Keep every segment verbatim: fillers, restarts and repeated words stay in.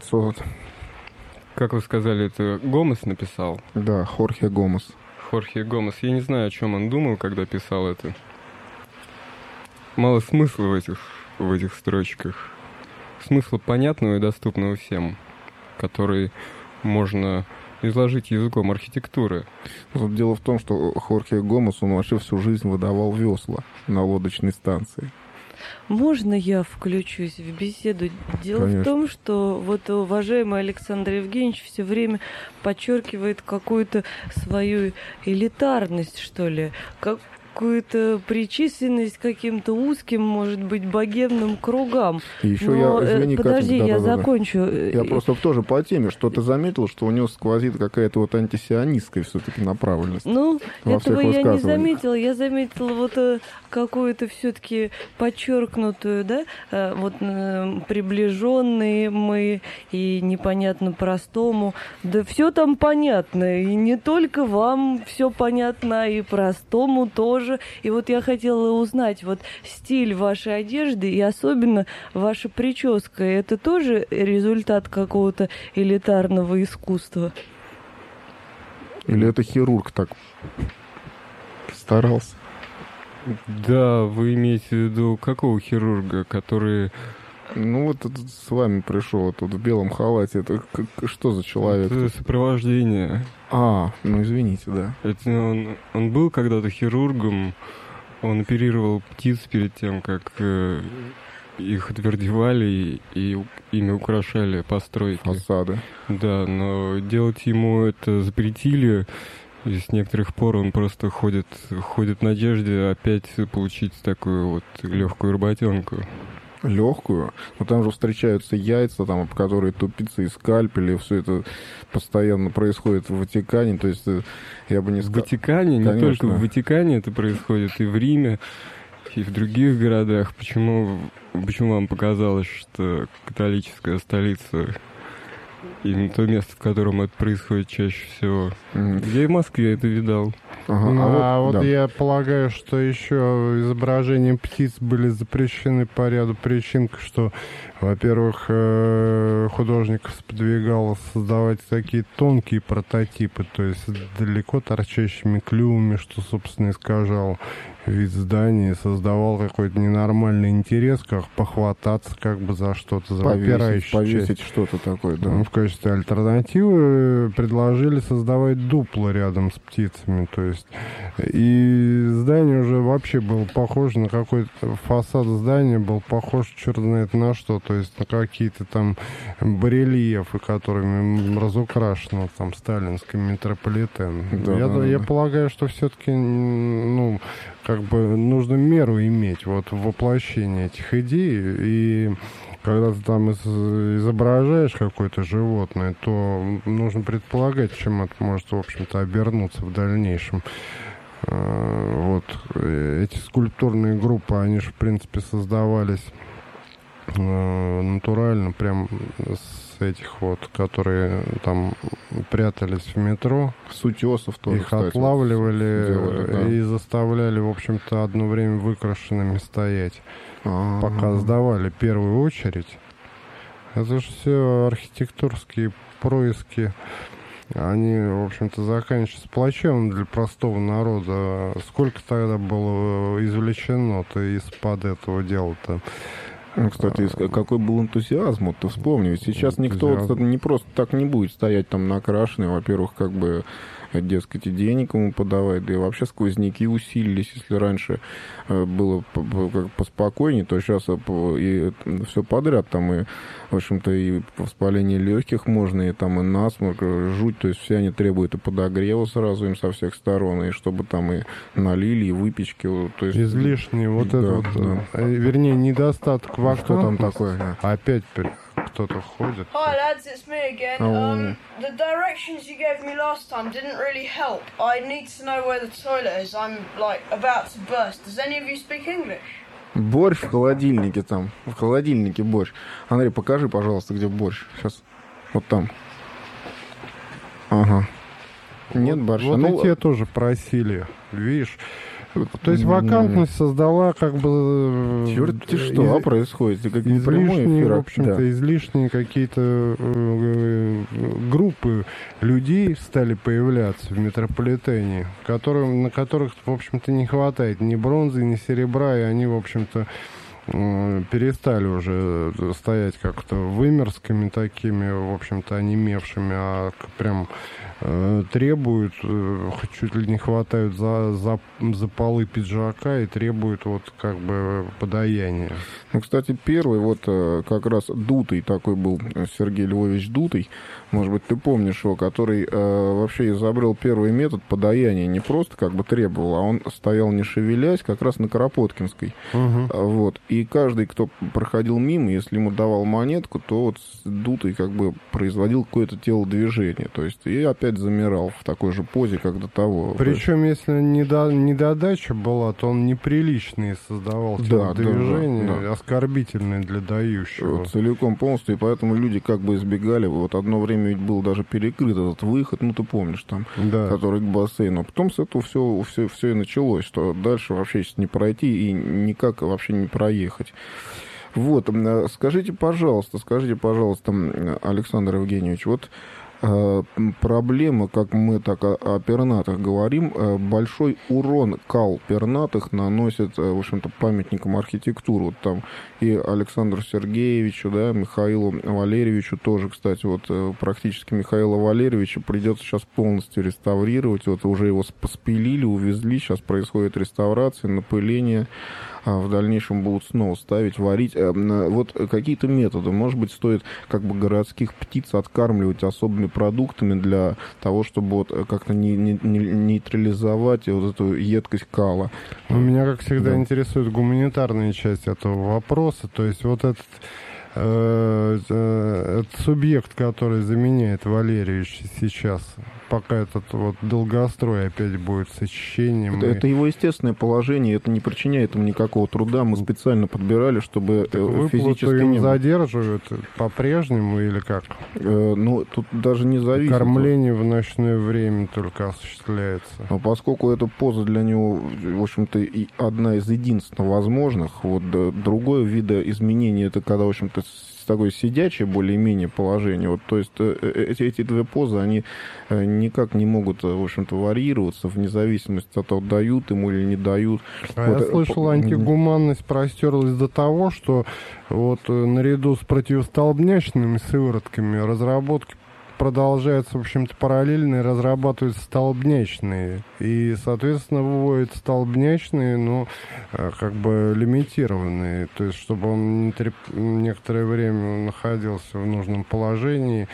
пятьсот. Как вы сказали, это Гомес написал? Да, Хорхе Гомес. Хорхе Гомес. Я не знаю, о чем он думал, когда писал это. Мало смысла в этих, в этих строчках. Смысла понятного и доступного всем, который можно изложить языком архитектуры. Вот дело в том, что Хорхе Гомес, он вообще всю жизнь выдавал весла на лодочной станции. Можно я включусь в беседу? Дело Конечно. в том, что вот уважаемый Александр Евгеньевич все время подчеркивает какую-то свою элитарность, что ли, как какую-то причисленность к каким-то узким, может быть, богемным кругам. И еще Но, я, извини, подожди, Катя, я да, да, да, закончу. Я просто тоже по теме, что ты заметил, что у него сквозит какая-то вот антисионистская все-таки направленность. Ну, во этого всех я не высказываниях. заметила. Я заметила вот э, какую-то все-таки подчеркнутую, да, э, вот э, приближенные мы и непонятно простому. Да все там понятно. И не только вам все понятно, и простому тоже. И вот я хотела узнать, вот стиль вашей одежды и особенно ваша прическа, это тоже результат какого-то элитарного искусства? Или это хирург так старался? Да, вы имеете в виду какого хирурга, который... Ну вот этот с вами пришел, тут в белом халате. Это как, что за человек? Это сопровождение. А, ну извините, да. Это он, он был когда-то хирургом, он оперировал птиц перед тем, как э, их отвердевали и, и ими украшали постройки. Фасады. Да, но делать ему это запретили, и с некоторых пор он просто ходит, ходит в надежде опять получить такую вот легкую работенку. Легкую, но там же встречаются яйца, там, об которые тупицы и скальпели, все это постоянно происходит в Ватикане, то есть я бы не сказал... В Ватикане? Конечно. Не только в Ватикане это происходит, и в Риме, и в других городах. Почему, почему вам показалось, что католическая столица именно то место, в котором это происходит чаще всего? Mm. Я и в Москве это видал. Ага, ну, а вот, да. я полагаю, что еще изображения птиц были запрещены по ряду причин, что, во-первых, художников сподвигало создавать такие тонкие прототипы, то есть с далеко торчащими клювами, что, собственно, искажал вид здания, создавал какой-то ненормальный интерес, как похвататься как бы за что-то, за повесить, повесить часть. что-то такое, да. Ну, в качестве альтернативы предложили создавать дупло рядом с птицами, то есть и здание уже вообще было похоже на какой-то фасад здания, был похож черт знает на что, то есть на какие-то там барельефы, которыми разукрашено там сталинский метрополитен. Да, я, да, я да. полагаю, что все-таки, ну, как бы нужно меру иметь вот в воплощении этих идей, и когда ты там изображаешь какое-то животное, то нужно предполагать, чем это может, в общем-то, обернуться в дальнейшем. Вот эти скульптурные группы, они же, в принципе, создавались натурально, прям с этих вот, которые там прятались в метро. С утесов тоже, их кстати, отлавливали делали, да. и заставляли, в общем-то, одно время выкрашенными стоять. А-а-а. Пока сдавали первую очередь. Это же все архитектурские происки. Они, в общем-то, заканчиваются плачевно для простого народа. Сколько тогда было извлечено-то из-под этого дела-то? Ну, кстати, какой был энтузиазм, вот ты вспомни. Ведь сейчас никто вот, кстати, не просто так не будет стоять там накрашенный. Во-первых, как бы, дескать, и денег ему подавать, да и вообще сквозняки усилились. Если раньше было поспокойнее, то сейчас и все подряд. Там и, в общем-то, и воспаление легких можно, и там и насморк, жуть. То есть все они требуют и подогрева сразу им со всех сторон, и чтобы там и налили, и выпечки. То есть... Излишнее вот да, это вот, да. Вернее, недостаток вакуума. Что там такое? Да. Опять кто-то ходит. Hi lads, it's me again. Oh. Um, the directions you gave me last time didn't really help. I need to know where the toilet is. I'm like about to burst. Does any of you speak English? Борщ в холодильнике там. В холодильнике борщ. Андрей, покажи, пожалуйста, где борщ. Сейчас. Вот там. Ага. Нет борща. Вот ну, и те тоже просили. Видишь, То есть вакантность создала как бы... Черт-те что из... происходит? Как излишние, в общем-то, да. излишние какие-то э, группы людей стали появляться в метрополитене, которым, на которых, в общем-то, не хватает ни бронзы, ни серебра, и они, в общем-то, перестали уже стоять как-то вымерскими такими, в общем-то, онемевшими, а прям э, требуют, э, чуть ли не хватают за, за, за полы пиджака и требуют вот как бы подаяния. Ну, кстати, первый вот как раз Дутый такой был, Сергей Львович Дутый, может быть, ты помнишь его, который э, вообще изобрел первый метод подаяния, не просто как бы требовал, а он стоял не шевелясь, как раз на Кропоткинской. Uh-huh. Вот. И каждый, кто проходил мимо, если ему давал монетку, то вот Дутый как бы производил какое-то телодвижение, то есть и опять замирал в такой же позе, как до того. Причем, если недо, недодача была, то он неприличные создавал телодвижения, да, да, да. оскорбительные для дающего. Целиком, полностью, и поэтому люди как бы избегали. Вот одно время ведь был даже перекрыт этот выход, ну ты помнишь, там, да. который к бассейну. Потом с этого все, все, все и началось, что дальше вообще сейчас не пройти и никак вообще не проехать. Вот, скажите, пожалуйста, скажите, пожалуйста, Александр Евгеньевич, вот э, проблема, как мы так о, о пернатых говорим, э, большой урон кал пернатых наносит, э, в общем-то, памятникам архитектуры. Вот там и Александру Сергеевичу, да, Михаилу Валерьевичу тоже, кстати, вот э, практически Михаила Валерьевича придется сейчас полностью реставрировать. Вот уже его спилили, увезли, сейчас происходит реставрация, напыление. А в дальнейшем будут снова ставить, варить. Вот какие-то методы. Может быть, стоит как бы городских птиц откармливать особыми продуктами для того, чтобы вот как-то не, не, не, нейтрализовать вот эту едкость кала. Меня, как всегда, да. интересует гуманитарная часть этого вопроса. То есть вот этот, э, э, этот субъект, который заменяет Валерьевич сейчас, пока этот вот долгострой опять будет с очищением. Это, и... это его естественное положение, это не причиняет ему никакого труда. Мы специально подбирали, чтобы так физически им не... задерживают по-прежнему или как? Э, ну, тут даже не зависит. Кормление в ночное время только осуществляется. Но поскольку эта поза для него, в общем-то, и одна из единственно возможных, вот другое видоизменение, это когда, в общем-то, такое сидячее более-менее положение. Вот, то есть эти, эти две позы, они никак не могут, в общем-то, варьироваться в зависимости от того, дают ему или не дают. А вот, я слышал, антигуманность простерлась до того, что вот наряду с противостолбнячными сыворотками разработки продолжается, в общем-то, параллельно и разрабатываются столбнячные. И, соответственно, выводят столбнячные, но как бы лимитированные. То есть, чтобы он некоторое время находился в нужном положении.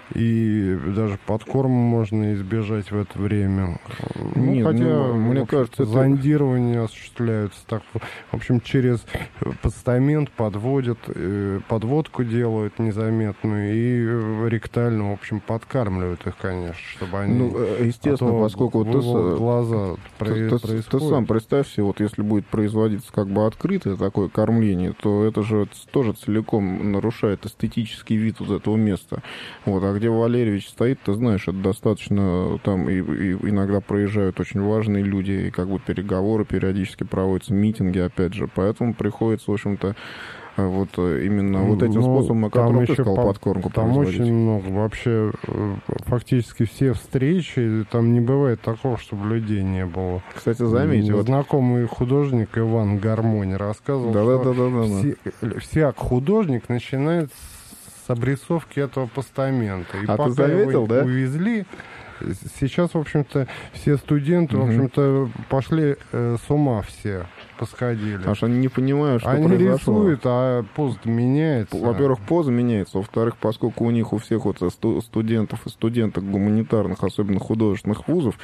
И даже подкорм можно избежать в это время. Ну, Нет, хотя, ну, мне кажется, зондирование это... осуществляются так. В общем, через постамент подводят, подводку делают незаметную и ректально, в общем, подкармливают их, конечно, чтобы они... Ну, естественно, поскольку ты, глаза ты, ты, ты, ты сам представь себе, вот если будет производиться как бы открытое такое кормление, то это же тоже целиком нарушает эстетический вид вот этого места. Вот, а где Валерьевич стоит, ты знаешь, это достаточно, там и, и иногда проезжают очень важные люди, и как бы переговоры периодически проводятся, митинги, опять же, поэтому приходится, в общем-то, вот именно вот этим ну, способом, о котором ты сказал, подкормку там производить. Очень много. Вообще, фактически все встречи, там не бывает такого, чтобы людей не было. Кстати, заметьте. Вот... Знакомый художник Иван Гармонь рассказывал, да, что да, да, да, все, да. всяк художник начинает с обрисовки этого постамента. И а пока ты заметил, его да? увезли, сейчас, в общем-то, все студенты, угу. в общем-то, пошли э, с ума все. Посходили. Аж они не понимают, что они произошло. Они рисуют, а поза меняется. Во-первых, поза меняется. Во-вторых, поскольку у них у всех вот студентов и студенток гуманитарных, особенно художественных вузов,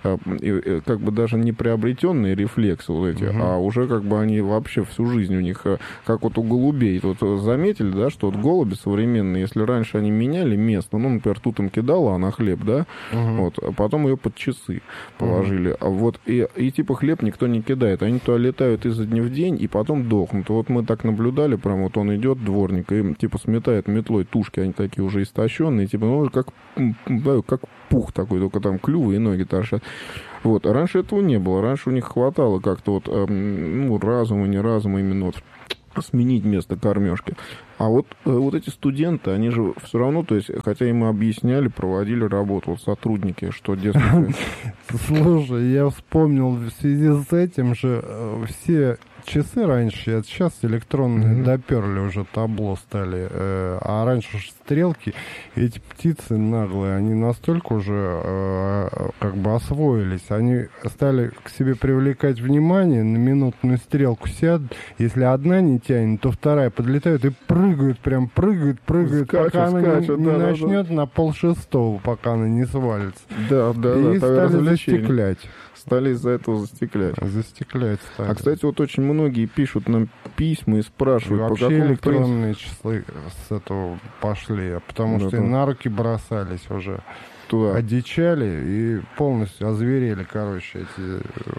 как бы даже не приобретенные рефлексы вот эти, угу. а уже как бы они вообще всю жизнь у них, как вот у голубей. Вот заметили, да, что вот голуби современные, если раньше они меняли место, ну, например, тут им кидала она хлеб, да, угу. Uh-huh. Вот, а потом ее под часы положили. Uh-huh. А вот, и, и типа хлеб никто не кидает. Они туда летают изо дня в день и потом дохнут. Вот мы так наблюдали, прям вот он идет, дворник, и типа сметает метлой тушки, они такие уже истощенные, типа, ну, как, как пух такой, только там клювы и ноги торчат. Вот, а раньше этого не было. Раньше у них хватало как-то вот, ну, разума, не разума, именно вот сменить место кормежки. А вот, вот эти студенты, они же все равно, то есть, хотя им объясняли, проводили работу, вот сотрудники, что, дескать... Слушай, я вспомнил в связи с этим же все часы раньше, сейчас электронные mm-hmm. доперли уже, табло стали, э, а раньше же стрелки, эти птицы наглые, они настолько уже э, как бы освоились, они стали к себе привлекать внимание, на минутную стрелку сядут, если одна не тянет, то вторая подлетает и прыгают, прям прыгают, прыгают, скачут, пока она скачут, не, не да, начнет да. на полшестого, пока она не свалится. Да, да, и да, стали застеклять. Стали из-за этого застеклять. Застеклять стали. А, кстати, вот очень многие пишут нам письма и спрашивают, и по вообще какому электронные принципу... числы с этого пошли, потому да, что да. на руки бросались уже. Туда. Одичали и полностью озверели, короче. Эти...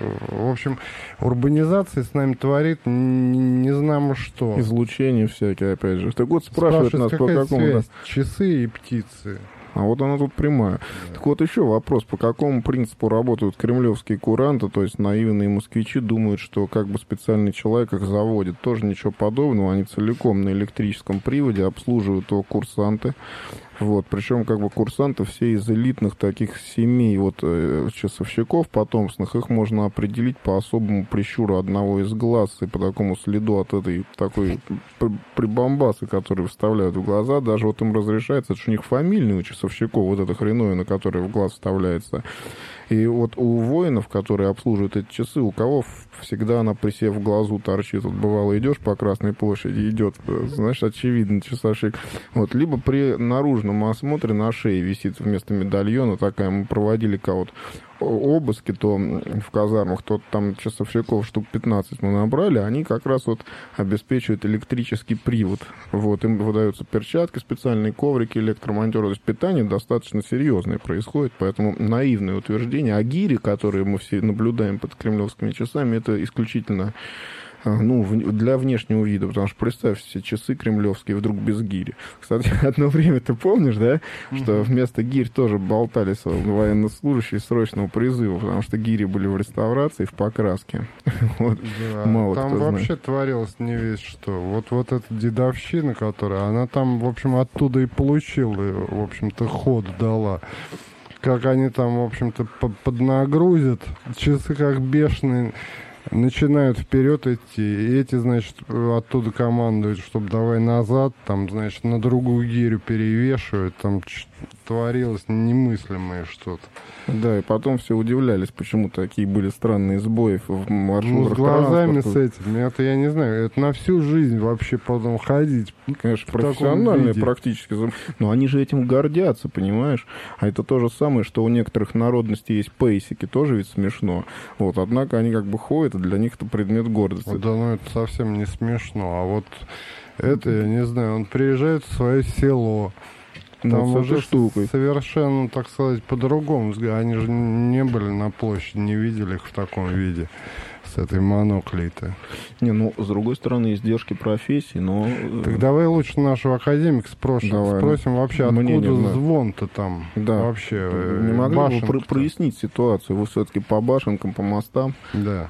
В общем, урбанизация с нами творит не, не знаем что. Излучение всякие, опять же. Так вот, спрашивают, спрашивают нас, по какому... Связь? Часы и птицы. А вот она тут прямая. Да. Так вот еще вопрос, по какому принципу работают кремлевские куранты, то есть наивные москвичи думают, что как бы специальный человек их заводит. Тоже ничего подобного, они целиком на электрическом приводе обслуживают его курсанты. Вот, причем как бы курсанты все из элитных таких семей, вот э, часовщиков потомственных, их можно определить по особому прищуру одного из глаз и по такому следу от этой такой прибамбасы, которые вставляют в глаза. Даже вот им разрешается, это же у них фамильный у часовщиков, вот эта хреновина, которая в глаз вставляется. И вот у воинов, которые обслуживают эти часы, у кого всегда она, присев в глазу, торчит. Вот бывало, идешь по Красной площади, идет, знаешь, очевидно, часовщик. Вот, либо при наружном осмотре на шее висит вместо медальона такая, мы проводили кого-то обыски, то в казармах, то там часовщиков штук пятнадцать мы набрали, они как раз вот обеспечивают электрический привод. Вот, им выдаются перчатки, специальные коврики, электромонтеры. То есть питание достаточно серьезное происходит, поэтому наивное утверждение о гире, которые мы все наблюдаем под кремлевскими часами, это исключительно ну, для внешнего вида, потому что представь себе часы кремлевские вдруг без гири. Кстати, одно время, ты помнишь, да, mm-hmm. что вместо гирь тоже болтались военнослужащие срочного призыва, потому что гири были в реставрации, в покраске. Вот. Да, мало там кто вообще знает. Творилось не весь что. Вот, вот эта дедовщина, которая, она там, в общем, оттуда и получила, в общем-то, ход дала. Как они там, в общем-то, поднагрузят, часы как бешеные, начинают вперед идти, и эти, значит, оттуда командуют, чтобы давай назад, там, значит, на другую гирю перевешивают, там творилось немыслимое что-то. Да, и потом все удивлялись, почему такие были странные сбои в маршрутах. Ну, с глазами с этим, это я не знаю, это на всю жизнь вообще потом ходить. Конечно, профессиональные практически. Но они же этим гордятся, понимаешь? А это то же самое, что у некоторых народностей есть пейсики, тоже ведь смешно. Вот, однако они как бы ходят, и для них это предмет гордости. Да, ну это совсем не смешно. А вот это, я не знаю, он приезжает в свое село, там ну, уже штукой. Совершенно, так сказать, по-другому. Они же не были на площади, не видели их в таком виде, с этой моноклей-то. Не, ну, с другой стороны, издержки профессии, но... Так давай лучше нашего академика спросим, давай, спросим ну, вообще, откуда звон-то там да. вообще. Не могли бы вы прояснить ситуацию? Вы все-таки по башенкам, по мостам? Да.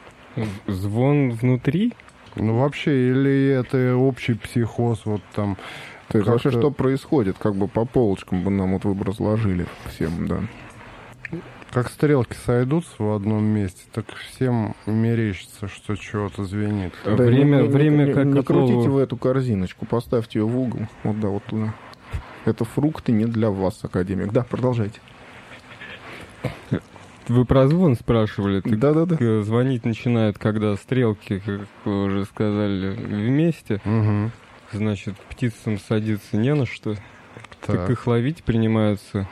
Звон внутри? Ну, вообще, или это общий психоз, вот там... То есть вообще что происходит? Как бы по полочкам бы нам вот вы бы разложили всем, да. Как стрелки сойдутся в одном месте, так всем мерещится, что чего-то звенит. Да, время, не, время не, как не, не крутите в эту корзиночку, поставьте ее в угол. Вот да, вот туда. Это фрукты не для вас, академик. Да, продолжайте. Вы про звон спрашивали? Да-да-да. Звонить начинают, когда стрелки, как вы уже сказали, вместе. Угу. Значит, птицам садиться не на что. Так, так их ловить принимаются.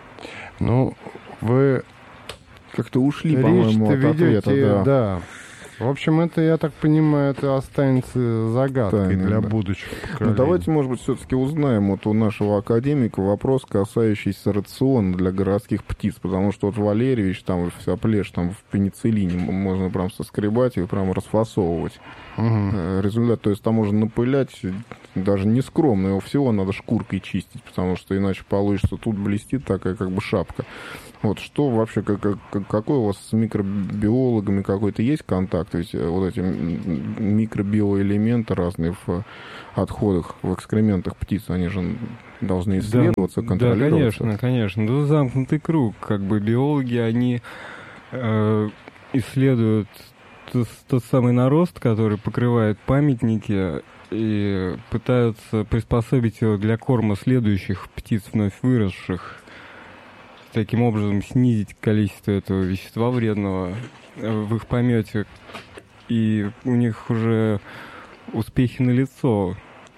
Ну, вы как-то ушли, по-моему, от ведете, ответа. Да. да. В общем, это, я так понимаю, это останется загадкой Тайны, для да. будущих поколений. Ну, давайте, может быть, все-таки узнаем вот у нашего академика вопрос, касающийся рациона для городских птиц, потому что вот Валерьевич, там вся плешь там в пенициллине, можно прям соскребать и прям расфасовывать. Угу. Результат, то есть там можно напылять даже нескромно, его всего надо шкуркой чистить, потому что иначе получится, тут блестит такая как бы шапка. Вот что вообще, как, как, какой у вас с микробиологами какой-то есть контакт? Ведь вот эти микробиоэлементы разные в отходах, в экскрементах птиц, они же должны исследоваться, да, контролироваться. Да, конечно, конечно. Ну, замкнутый круг. Как бы биологи, они э, исследуют тот, тот самый нарост, который покрывает памятники, и пытаются приспособить его для корма следующих птиц, вновь выросших. Таким образом снизить количество этого вещества вредного в их помете. И у них уже успехи налицо.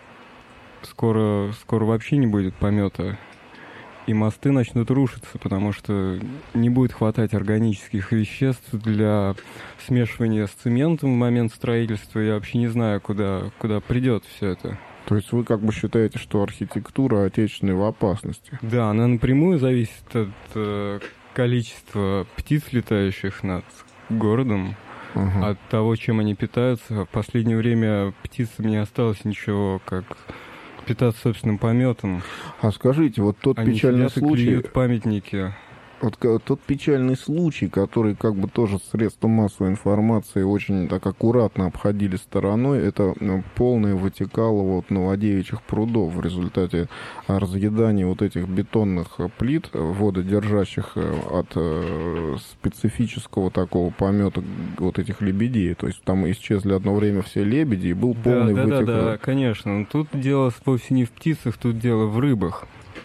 Скоро, скоро вообще не будет помета. И мосты начнут рушиться, потому что не будет хватать органических веществ для смешивания с цементом в момент строительства. Я вообще не знаю, куда, куда придет все это. То есть вы как бы считаете, что архитектура отечественная в опасности? Да, она напрямую зависит от э, количества птиц, летающих над городом, uh-huh. от того, чем они питаются. В последнее время птицам не осталось ничего, как питаться собственным пометом. А скажите, вот тот они печальный случай... случай... клеют памятники. Вот тот печальный случай, который как бы тоже средства массовой информации очень так аккуратно обходили стороной, это полное вытекало вот Новодевичьих прудов в результате разъедания вот этих бетонных плит, вододержащих от специфического такого помета вот этих лебедей. То есть там исчезли одно время все лебеди, и был полный да, да, вытек. Да, да, конечно. Тут дело вовсе не в птицах, тут дело в рыбах.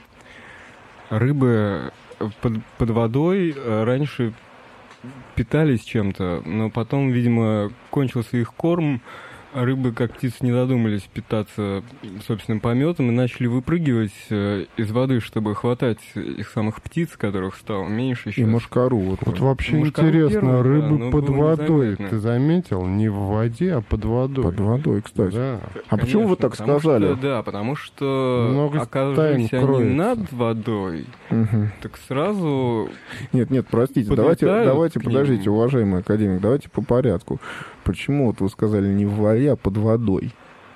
Рыбы... Под, под водой раньше питались чем-то, но потом, видимо, кончился их корм, рыбы, как птицы, не додумались питаться собственным пометом и начали выпрыгивать из воды, чтобы хватать их самых птиц, которых стало меньше сейчас. И мошкару. Вот, вот вообще мошкару интересно, первый, рыбы да, под водой, незаметно. Ты заметил? Не в воде, а под водой. Под водой, кстати. Да. А Конечно, почему вы так сказали? Что, да, потому что много оказывались они кроется. Над водой, угу. так сразу... Нет, нет, простите, давайте, давайте подождите, уважаемый академик, давайте по порядку. Почему вот вы сказали не в воде, а под водой?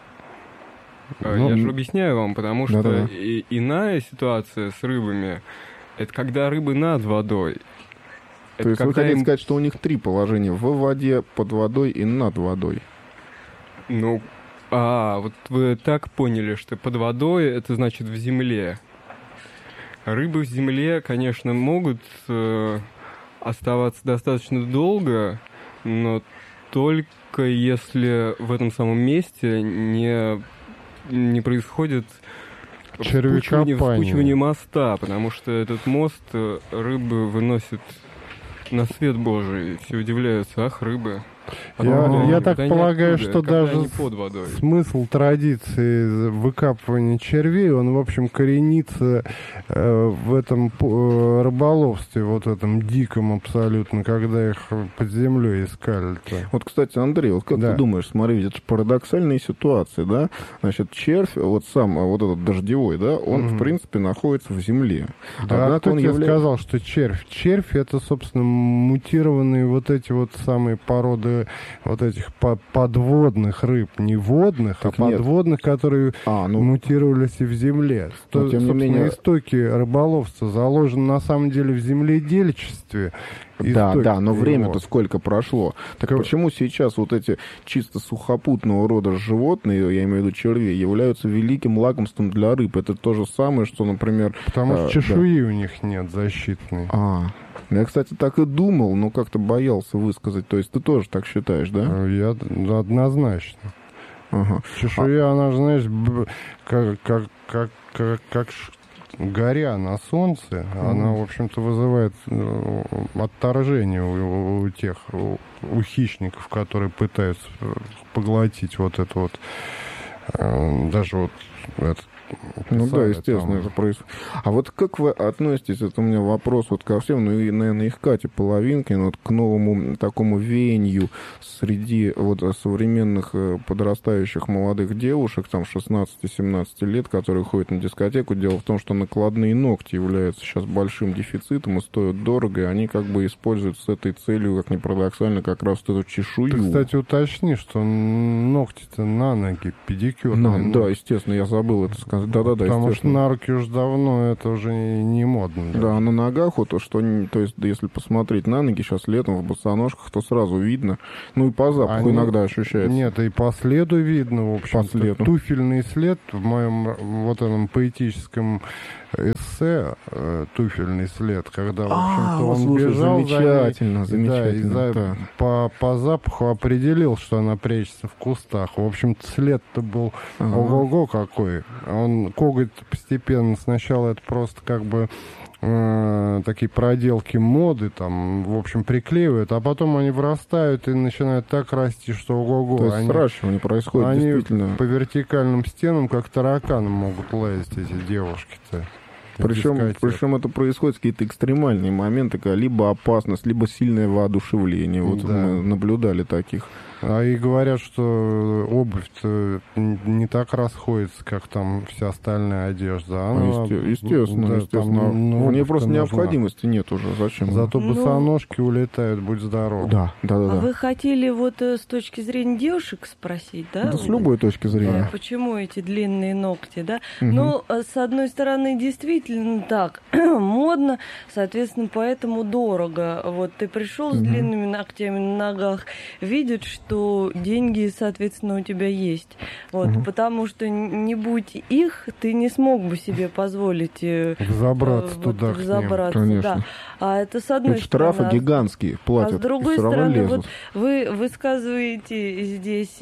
Ну, я же объясняю вам, потому что да-да. и, иная ситуация с рыбами, это когда рыбы над водой. То есть вы хотите им... сказать, что у них три положения: в воде, под водой и над водой? Ну, а, вот вы так поняли, что под водой это значит в земле. Рыбы в земле, конечно, могут э, оставаться достаточно долго, но только если в этом самом месте не, не происходит вспучивание, вспучивание моста, потому что этот мост рыбы выносят на свет Божий. Все удивляются, ах, рыбы. Я, а, я так полагаю, оттуда, что даже под водой. Смысл традиции выкапывания червей, он, в общем, коренится э, в этом э, рыболовстве, вот этом диком абсолютно, когда их под землей искали-то. Вот, кстати, Андрей, вот как да. ты думаешь, смотри, это же парадоксальная ситуация, да? Значит, червь, вот сам, вот этот дождевой, да, он, mm-hmm. в принципе, находится в земле. Да, Однако кто он тебе явля... сказал, что червь? Червь — это, собственно, мутированные вот эти вот самые породы вот этих подводных рыб, не водных, так а нет. подводных, которые а, ну, мутировались и в земле. То, тем не менее, истоки рыболовства заложены на самом деле в земледельчестве. Да, да, но время-то сколько прошло. Так как... почему сейчас вот эти чисто сухопутного рода животные, я имею в виду червей, являются великим лакомством для рыб? Это то же самое, что, например... Потому а, что чешуи да. у них нет защитной. А, я, кстати, так и думал, но как-то боялся высказать. То есть ты тоже так считаешь, да? Я однозначно. Ага. Чешуя, а... она же, знаешь, как, как, как, как, как горя на солнце, mm. она, в общем-то, вызывает отторжение у, у тех, у, у хищников, которые пытаются поглотить вот это вот, даже вот этот Ну да, естественно, там. Это происходит. А вот как вы относитесь, это у меня вопрос вот ко всем, ну и, наверное, их Кате Половинкиной, вот к новому такому веянию среди вот современных подрастающих молодых девушек, там, шестнадцати-семнадцати лет, которые ходят на дискотеку. Дело в том, что накладные ногти являются сейчас большим дефицитом и стоят дорого, и они как бы используют с этой целью, как ни парадоксально, как раз вот эту чешую. Ты, кстати, уточни, что ногти-то на ноги, педикюр. На, да, естественно, я забыл это сказать. Да-да-да, потому что на руки уже давно это уже не модно. Да, да, на ногах вот, что, то есть, если посмотреть на ноги сейчас летом в босоножках, то сразу видно. Ну и по запаху Они... иногда ощущается. Нет, и по следу видно, в общем. Туфельный след в моем вот этом поэтическом эссе «Туфельный след», когда, в общем-то, а, он слушай, бежал замечательно, за ней, замечательно, да, и за, да. по, по запаху определил, что она прячется в кустах. В общем-то, след-то был ага. ого-го какой. Он коготь постепенно, сначала это просто как бы э, такие проделки моды, там, в общем, приклеивают, а потом они вырастают и начинают так расти, что ого-го. То есть они, сращивание происходит они действительно. По вертикальным стенам, как тараканы, могут лазить эти девушки-то. Причем, причем это происходит какие-то экстремальные моменты, либо опасность, либо сильное воодушевление. Вот да. мы наблюдали таких. А и говорят, что обувь-то не так расходится, как там вся остальная одежда. Она, Есте- естественно, да, естественно. Там, ну, в ней просто нужна. Необходимости нет уже. Зачем? Зато ну, босоножки улетают, будь здоров. Да, да, да. А да. вы хотели вот с точки зрения девушек спросить, да? Да, с любой точки зрения. Да, почему эти длинные ногти, да? Угу. Ну, с одной стороны, действительно так, модно, соответственно, поэтому дорого. Вот ты пришел с угу. длинными ногтями на ногах, видят, что что деньги, соответственно, у тебя есть. Вот, угу. Потому что не будь их, ты не смог бы себе позволить взобраться вот, туда. Взобраться, да. А это с одной Ведь стороны. Штрафы гигантские платят. А с другой стороны, вот вы высказываете здесь,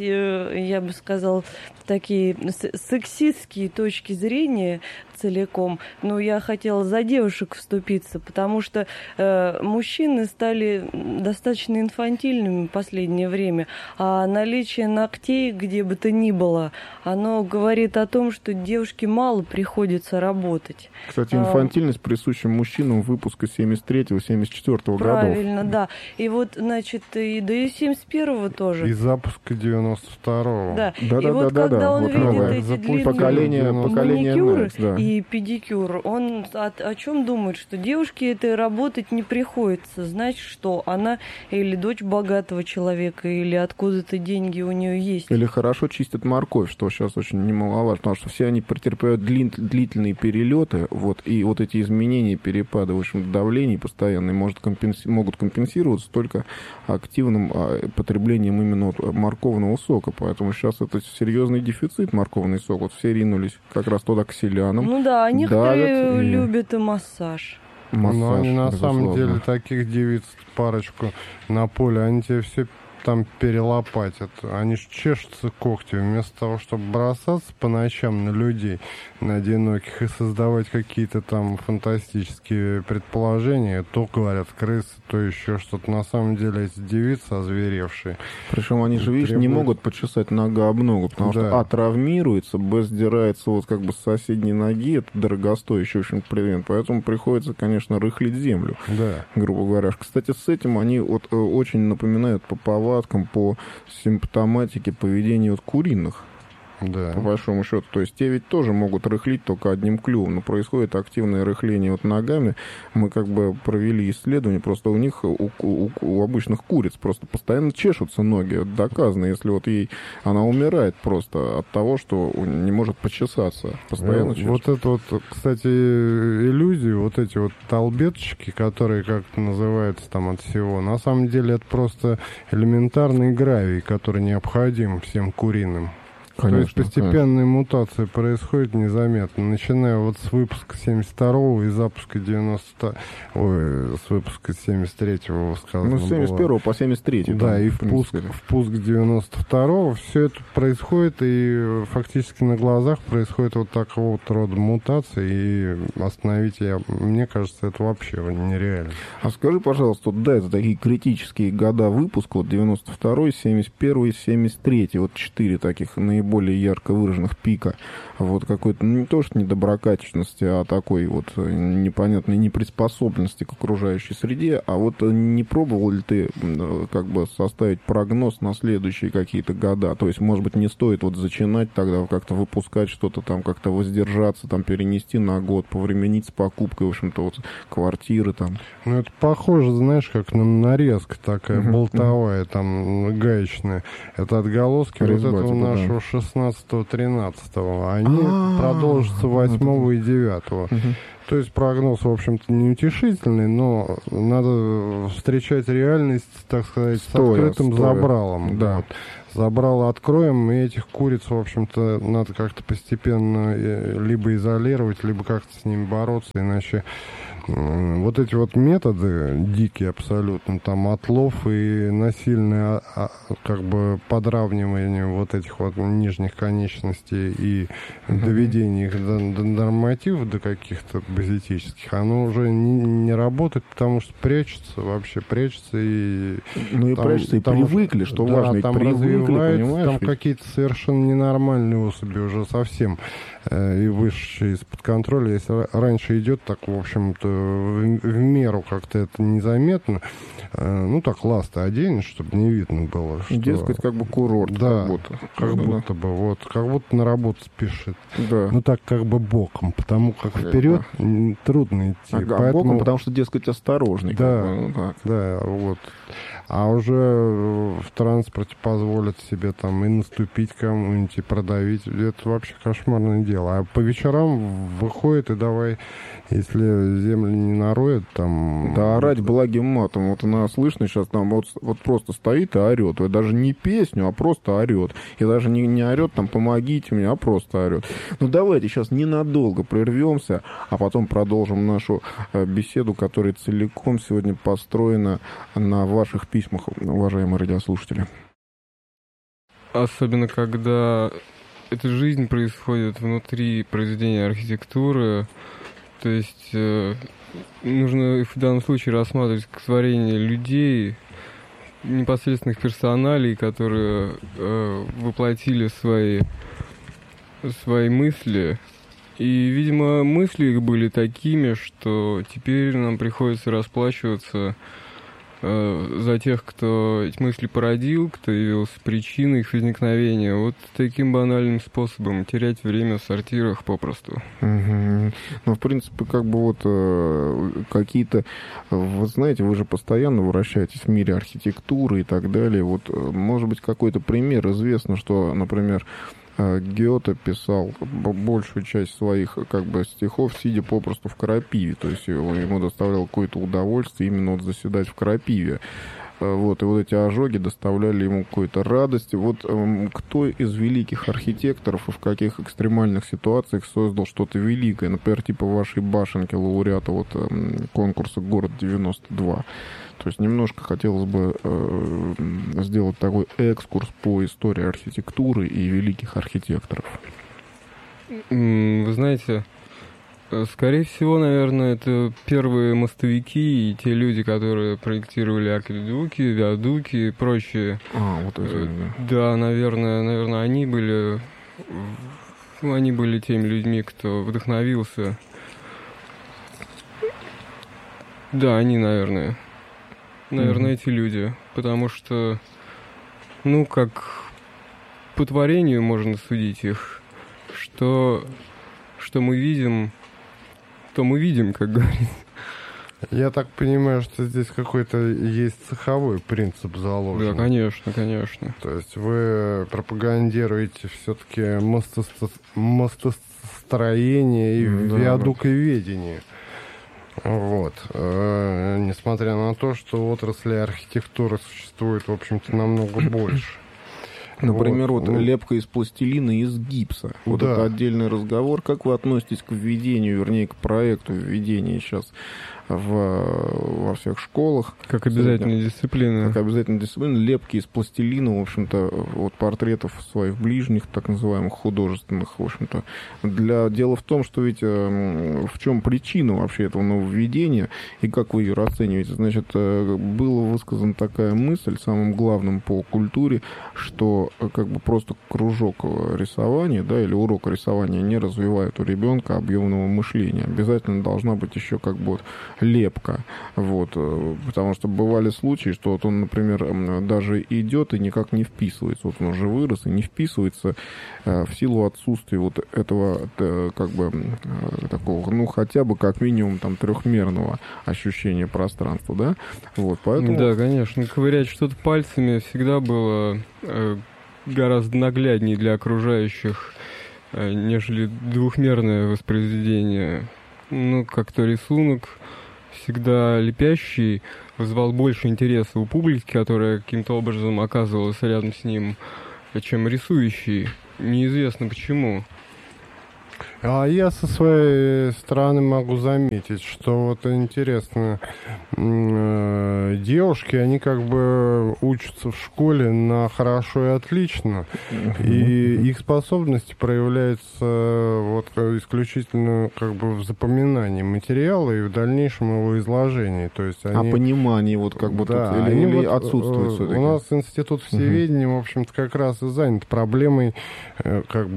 я бы сказал, такие сексистские точки зрения целиком. Но я хотела за девушек вступиться, потому что э, мужчины стали достаточно инфантильными в последнее время. А наличие ногтей, где бы то ни было, оно говорит о том, что девушке мало приходится работать. Кстати, инфантильность а, присуща мужчинам выпуска семьдесят третьего — семьдесят четвёртого годов. Правильно, да. И вот, значит, и, да и семьдесят первого тоже. И запуска девяносто второго. Да, да, и да, вот да, когда да, он вот видит новое. эти длинные поколение, поколение маникюры Next, да. и педикюр, он о, о чем думает? Что девушке это работать не приходится. Значит, что она или дочь богатого человека, или откуда-то деньги у нее есть. Или хорошо чистят морковь, что сейчас очень немаловажно, потому что все они претерпевают длин, длительные перелеты, вот, и вот эти изменения, перепады, в общем, давлений постоянные может компенси- могут компенсироваться только активным а, потреблением именно вот морковного сока, поэтому сейчас это серьезный дефицит морковный сок, вот все ринулись как раз туда к селянам. Ну да, а некоторые и... любят и массаж. Массаж, но они на безусловно. самом деле таких девиц парочку на поле, они тебе все там перелопатят. Они ж чешутся когтями вместо того, чтобы бросаться по ночам на людей, на одиноких, и создавать какие-то там фантастические предположения. То, говорят, крысы, то еще что-то. На самом деле эти девицы озверевшие. Причем они же, видишь, требуют... не могут почесать нога об ногу, потому да. что А травмируется, Б сдирается вот как бы с соседней ноги. Это дорогостоящий, в общем, превент. Поэтому приходится, конечно, рыхлить землю, да. грубо говоря. Кстати, с этим они вот очень напоминают по повадкам, по симптоматике поведения вот куриных. Да. По большому счету. То есть те ведь тоже могут рыхлить только одним клювом, но происходит активное рыхление вот ногами. Мы как бы провели исследование, просто у них, у, у, у обычных куриц просто постоянно чешутся ноги. Это доказано, если вот ей она умирает просто от того, что не может почесаться. Постоянно чешется. Вот это вот, кстати, иллюзии, вот эти вот толбеточки, которые как-то называются там от всего, на самом деле это просто элементарный гравий, который необходим всем куриным. Конечно, то есть постепенная конечно. мутация происходит незаметно, начиная вот с выпуска семьдесят второго и запуска девяносто... Ой, с выпуска семьдесят третьего сказано. Ну, с семьдесят первого по семьдесят третий. Да, там, и впуск, впуск девяносто второго, все это происходит, и фактически на глазах происходит вот такого вот рода мутации, и остановить я, мне кажется, это вообще нереально. А скажи, пожалуйста, вот, да, это такие критические года выпуска, вот девяносто второй, семьдесят первый, семьдесят третий, вот четыре таких наиболее наиболее ярко выраженных пика вот какой-то, ну, не то что недоброкачественности, а такой вот непонятной неприспособленности к окружающей среде. А вот не пробовал ли ты как бы составить прогноз на следующие какие-то года? То есть, может быть, не стоит вот зачинать тогда как-то выпускать что-то там, как-то воздержаться, там, перенести на год, повременить с покупкой, в общем-то, вот квартиры там. Ну, это похоже, знаешь, как на нарезка такая, uh-huh. болтовая, там, гаечная. Это отголоски вот этого нашего шестнадцатого-тринадцатого. Они А-а-а. продолжатся восьмого и девятого. Uh-huh. То есть прогноз, в общем-то, неутешительный, но надо встречать реальность, так сказать, стоя, с открытым стоя. забралом. Да. Вот. Забрало откроем, и этих куриц, в общем-то, надо как-то постепенно либо изолировать, либо как-то с ними бороться, иначе вот эти вот методы дикие абсолютно, там отлов и насильное как бы подравнивание вот этих вот нижних конечностей и mm-hmm. доведение их до, до нормативов, до каких-то базитических, оно уже не, не работает, потому что прячется, вообще прячется и... Ну и там, прячется, и там, привыкли, что да, важно, там привыкли, развивается, там какие-то совершенно ненормальные особи уже совсем э, и вышедшие из-под контроля. Если раньше идет так, в общем-то, В, в меру как-то это незаметно. Ну, так ласты оденешь, чтобы не видно было. Что... Дескать, как бы курорт. Да, как будто, как да, будто да. бы. Вот, как будто на работу спешит. Да. Ну, так как бы боком, потому как вперед да. трудно идти. Ага, поэтому... боком, потому что, дескать, осторожней. Да, ну, так. да, вот. А уже в транспорте позволят себе там и наступить кому-нибудь, и продавить. Это вообще кошмарное дело. А по вечерам выходит и давай, если землю не нароет, там... Да, орать благим матом. Вот она слышно сейчас там вот, вот просто стоит и орет. И даже не песню, а просто орет. И даже не, не орет там «помогите мне», а просто орет. Ну, давайте сейчас ненадолго прервемся, а потом продолжим нашу беседу, которая целиком сегодня построена на ваших песнях. Письмах, уважаемые радиослушатели. Особенно, когда эта жизнь происходит внутри произведения архитектуры, то есть э, нужно в данном случае рассматривать творение людей, непосредственных персоналей, которые э, воплотили свои, свои мысли. И, видимо, мысли их были такими, что теперь нам приходится расплачиваться за тех, кто эти мысли породил, кто явился причиной их возникновения, вот таким банальным способом терять время в сортирах попросту. Угу. Ну, в принципе, как бы вот э, какие-то, вы знаете, вы же постоянно вращаетесь в мире архитектуры и так далее. Вот, может быть, какой-то пример известно, что, например, Гёте писал большую часть своих как бы стихов, сидя попросту в крапиве. То есть ему доставляло какое-то удовольствие именно вот заседать в крапиве. Вот, и вот эти ожоги доставляли ему какую-то радость. Вот эм, кто из великих архитекторов и в каких экстремальных ситуациях создал что-то великое? Например, типа вашей башенки, лауреата вот, эм, конкурса «Город девяносто два». То есть немножко хотелось бы э, сделать такой экскурс по истории архитектуры и великих архитекторов. Вы знаете, скорее всего, наверное, это первые мостовики и те люди, которые проектировали акведуки, виадуки и прочие. А, вот это, да, наверное, наверное, они были, они были теми людьми, кто вдохновился. Да, они, наверное. Наверное, mm-hmm. эти люди. Потому что, ну, как по творению можно судить их, что, что мы видим, то мы видим, как говорится. Я так понимаю, что здесь какой-то есть цеховой принцип заложен. Да, конечно, конечно. То есть вы пропагандируете все-таки мостосто... мостостроение и mm, виадуковедение. Вот. Э, несмотря на то, что отрасли архитектуры существует, в общем-то, намного больше. Например, вот, вот лепка из пластилина и из гипса. Вот да. Это отдельный разговор. Как вы относитесь к введению, вернее, к проекту введения сейчас в, во всех школах? Как обязательная дисциплина. Как обязательная дисциплина. Лепки из пластилина, в общем-то, вот портретов своих ближних, так называемых художественных, в общем-то. Для... Дело в том, что ведь в чем причина вообще этого нововведения и как вы ее расцениваете? Значит, была высказана такая мысль самым главным по культуре, что что как бы просто кружок рисования, да, или урок рисования не развивает у ребенка объемного мышления. Обязательно должна быть еще как бы вот лепка, вот, потому что бывали случаи, что вот он, например, даже идет и никак не вписывается, вот он уже вырос и не вписывается в силу отсутствия вот этого как бы такого, ну хотя бы как минимум там трехмерного ощущения пространства, да, вот, поэтому... Да, конечно, ковырять что-то пальцами всегда было э, гораздо нагляднее для окружающих, э, нежели двухмерное воспроизведение. Ну, как-то рисунок всегда лепящий вызывал больше интереса у публики, которая каким-то образом оказывалась рядом с ним, чем рисующий. Неизвестно почему. А я со своей стороны могу заметить, что вот интересно, девушки, они как бы учатся в школе на хорошо и отлично, и их способности проявляются вот исключительно как бы в запоминании материала и в дальнейшем его изложении. То есть они... А понимание вот как бы да, тут или, или вот, отсутствует все-таки? У нас институт всеведения, угу. в общем-то, как раз и занят проблемой как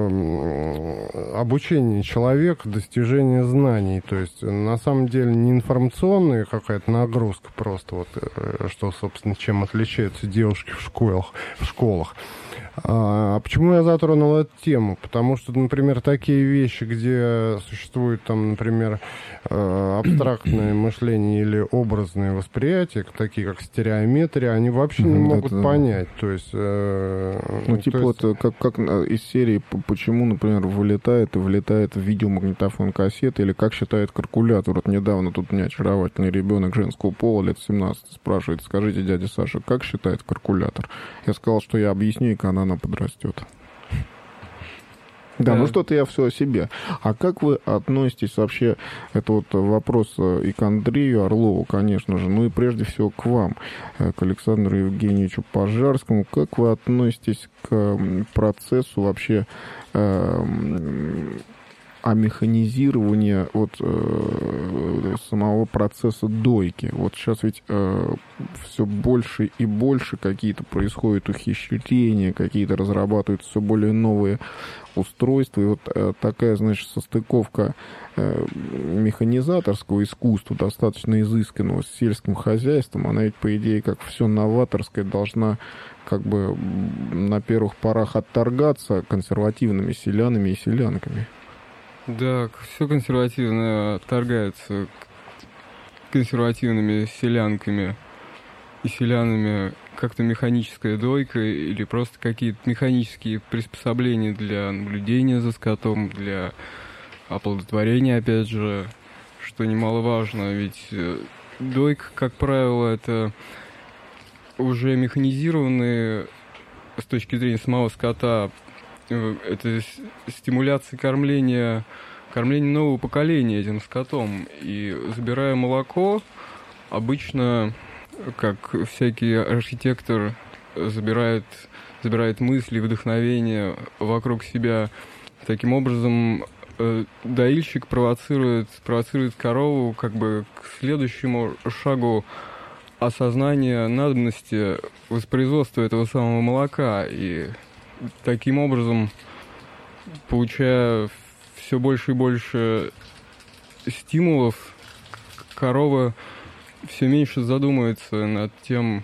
бы обучение человека, достижение знаний. То есть, на самом деле, не информационная какая-то нагрузка просто, вот, что, собственно, чем отличаются девушки в школах, в школах. А, а почему я затронул эту тему? Потому что, например, такие вещи, где существует, там, например, абстрактное мышление или образное восприятие, такие как стереометрия, они вообще не могут это... понять. То есть, э, ну, типа, то есть... вот, как, как из серии, почему, например, вылетает и влетает в видеомагнитофон кассеты, или как считает калькулятор. Вот недавно тут у меня очаровательный ребенок женского пола, лет семнадцать, спрашивает: скажите, дядя Саша, как считает калькулятор? Я сказал, что я объясню, и когда она подрастет. Да, ну что-то я все о себе. А как вы относитесь вообще, это вот вопрос и к Андрею Орлову, конечно же, ну и прежде всего к вам, к Александру Евгеньевичу Пожарскому, как вы относитесь к процессу вообще э, амеханизирования вот, э, самого процесса дойки? Вот сейчас ведь э, все больше и больше какие-то происходят ухищрения, какие-то разрабатываются все более новые устройства, и вот э, такая, значит, состыковка э, механизаторского искусства, достаточно изысканного, с сельским хозяйством, она ведь, по идее, как все новаторское, должна как бы на первых порах отторгаться консервативными селянами и селянками. Да, все консервативно отторгается консервативными селянками и селянами. Как-то механическая дойка или просто какие-то механические приспособления для наблюдения за скотом, для оплодотворения, опять же, что немаловажно, ведь дойка, как правило, это уже механизированные с точки зрения самого скота, это стимуляция кормления, кормления нового поколения этим скотом. И забирая молоко, обычно, как всякий архитектор забирает, забирает мысли, вдохновение вокруг себя, таким образом э, доильщик провоцирует, провоцирует корову как бы к следующему шагу осознания надобности воспроизводства этого самого молока. И таким образом, получая все больше и больше стимулов, корова все меньше задумывается над тем,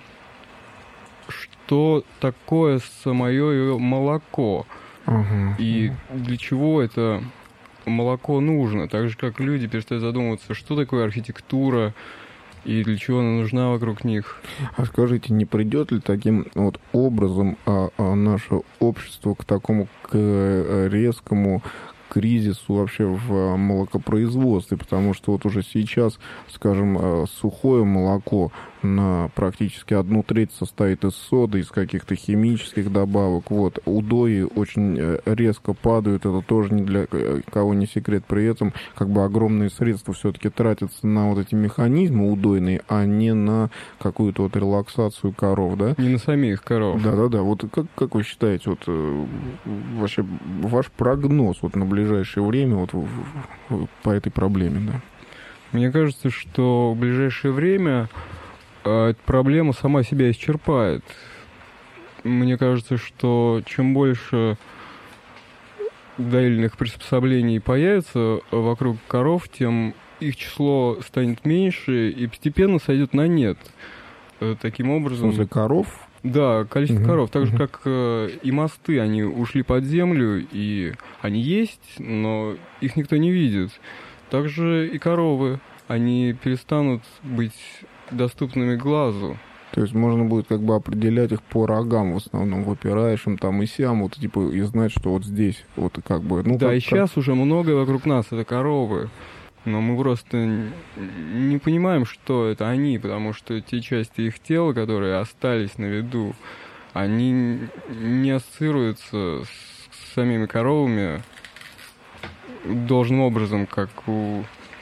что такое самое ее молоко. Uh-huh. И для чего это молоко нужно. Так же, как люди перестают задумываться, что такое архитектура, и для чего она нужна вокруг них. А скажите, не придет ли таким вот образом а, а наше общество к такому к резкому кризису вообще в молокопроизводстве? Потому что вот уже сейчас, скажем, сухое молоко на практически одну треть состоит из соды, из каких-то химических добавок. Вот. Удои очень резко падают, это тоже ни для кого не секрет. При этом как бы огромные средства все-таки тратятся на вот эти механизмы удойные, а не на какую-то вот релаксацию коров, да? Не на самих коров. Да-да-да. Вот как, как вы считаете, вот вообще ваш прогноз вот на ближайшее время вот по этой проблеме, да? Мне кажется, что в ближайшее время эта проблема сама себя исчерпает. мне кажется, что чем больше доильных приспособлений появится вокруг коров, тем их число станет меньше и постепенно сойдет на нет. Таким образом... В смысле, коров? Да, количество угу, коров. Так угу. же, как э, и мосты, они ушли под землю, и они есть, но их никто не видит. Также и коровы, они перестанут быть доступными глазу. То есть можно будет как бы определять их по рогам, в основном выпирающим там и сям, вот типа и знать, что вот здесь, вот как бы... Ну, да, как, и сейчас как... уже много вокруг нас это коровы. Но мы просто не понимаем, что это они, потому что те части их тела, которые остались на виду, они не ассоциируются с самими коровами должным образом, как у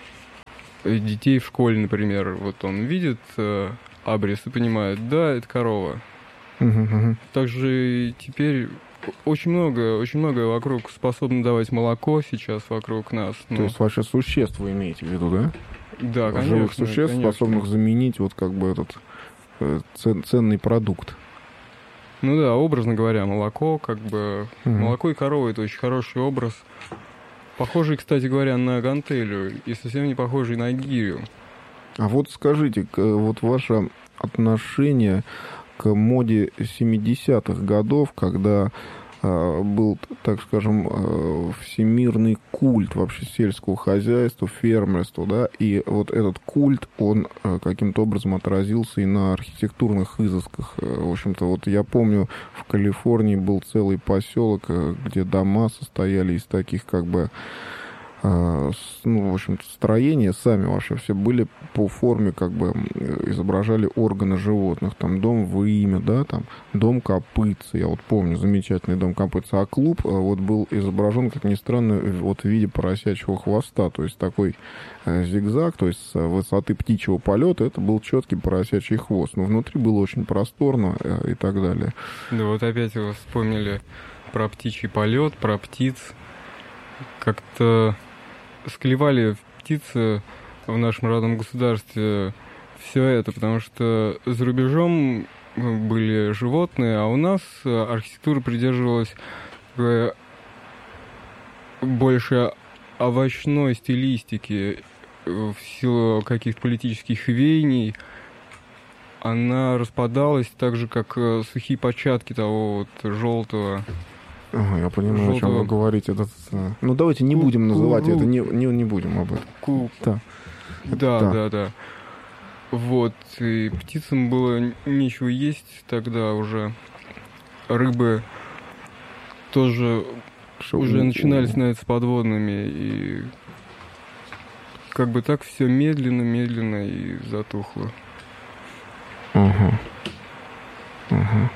детей в школе, например. Вот он видит э, абрис и понимает, да, это корова. Uh-huh. Также и теперь... Очень много, очень много вокруг способно давать молоко сейчас вокруг нас. Но... То есть вообще существ вы имеете в виду, да? Да, конечно. Живых существ, конечно. Способных заменить вот как бы этот э, цен, ценный продукт. Ну да, образно говоря, молоко, как бы... Угу. Молоко и корова — это очень хороший образ. Похожий, кстати говоря, на гантелю и совсем не похожий на гирю. А вот скажите, вот ваше отношение... к моде семидесятых годов, когда э, был, так скажем, э, всемирный культ вообще сельского хозяйства, фермерства, да, и вот этот культ, он э, каким-то образом отразился и на архитектурных изысках. В общем-то, вот я помню, в Калифорнии был целый поселок, э, где дома состояли из таких, как бы, ну, в общем-то, строения сами вообще все были по форме, как бы, изображали органы животных. Там дом в имя, да, там дом копытца. Я вот помню замечательный дом копытца. А клуб вот был изображен, как ни странно, вот в виде поросячьего хвоста. То есть такой зигзаг, то есть с высоты птичьего полета это был четкий поросячий хвост. Но внутри было очень просторно и так далее. Да, вот опять вы вспомнили про птичий полет, про птиц. Как-то склевали птицы в нашем родном государстве все это, потому что за рубежом были животные, а у нас архитектура придерживалась больше овощной стилистики в силу каких-то политических веяний. Она распадалась так же, как сухие початки того вот желтого. Ага, я понимаю, желтого... о чем вы говорите. Этот... Ну, давайте не будем называть это, не, не, не будем об этом. Ку... Да. Да, да, да, да. Вот, и птицам было нечего есть тогда уже. Рыбы тоже Шо... уже начинали становиться подводными, и как бы так все медленно-медленно и затухло. Ага. Ага.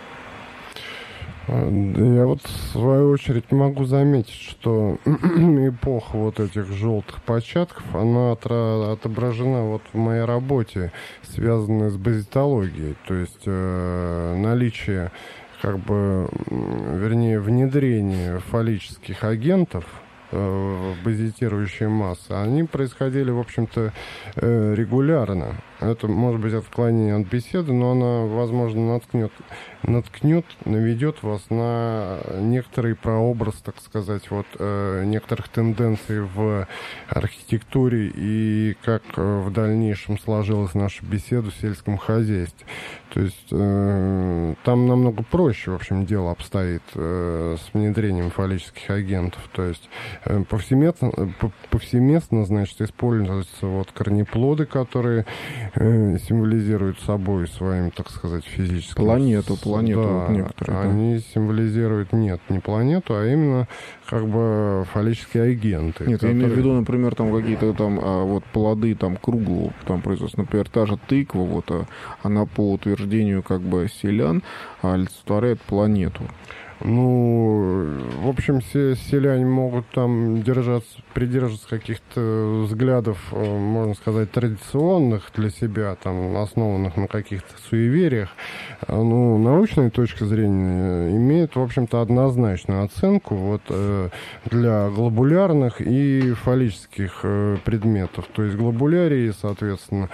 Я вот в свою очередь могу заметить, что эпоха вот этих желтых початков, она отображена вот в моей работе, связанной с базитологией, то есть э, наличие, как бы, вернее, внедрение фаллических агентов в базитирующие массы, они происходили, в общем-то, регулярно. Это может быть отклонение от беседы, но она, возможно, наткнет, наткнет, наведет вас на некоторый прообраз, так сказать, вот некоторых тенденций в архитектуре и как в дальнейшем сложилась наша беседа в сельском хозяйстве. То есть э, там намного проще, в общем, дело обстоит э, с внедрением фаллических агентов. То есть э, повсеместно, повсеместно, значит, используются вот корнеплоды, которые э, символизируют собой своим, так сказать, физическим... Планету, планету да, вот некоторые. Они да. символизируют, нет, не планету, а именно как бы фаллические агенты. Нет, которые... я имею в виду, например, там какие-то там а, вот плоды там круглого там производства. Например, та же тыква, вот, а, она по утверждению как бы селян олицетворяет планету. Ну, в общем, все селяне могут там держаться, придерживаться каких-то взглядов, можно сказать, традиционных для себя, там, основанных на каких-то суевериях. Ну, научная точка зрения имеет, в общем-то, однозначную оценку вот, для глобулярных и фаллических предметов. То есть глобулярии, соответственно,